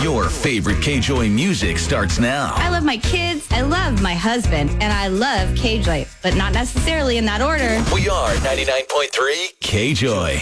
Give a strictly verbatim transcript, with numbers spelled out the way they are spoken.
Your favorite K-Joy music starts now. I love my kids, I love my husband, and I love K-Joy, but not necessarily in that order. We are ninety-nine point three K-Joy.